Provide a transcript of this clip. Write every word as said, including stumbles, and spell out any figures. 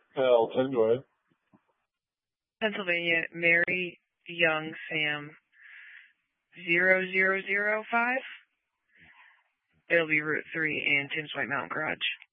Elton, go ahead. Pennsylvania, Mary Young Sam zero zero zero five. It'll be Route three and Tim's White Mountain Garage.